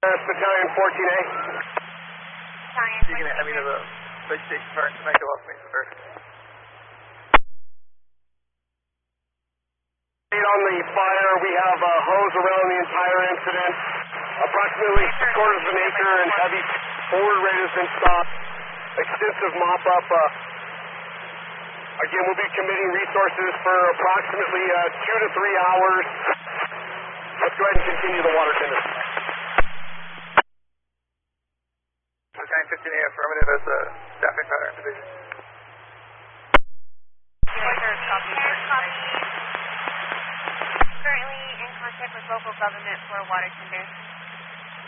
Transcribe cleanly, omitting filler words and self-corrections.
Battalion 14A. You can head me to the vegetation part to make it off me first. On the fire, we have a hose around the entire incident. Approximately 3/4 of an acre and heavy forward rate has been stopped. Extensive mop-up. Again, we'll be committing resources for approximately 2 to 3 hours. Let's go ahead and continue the water tender. Battalion 15A affirmative as the staffing pattern division. Currently in contact with local government for water tender.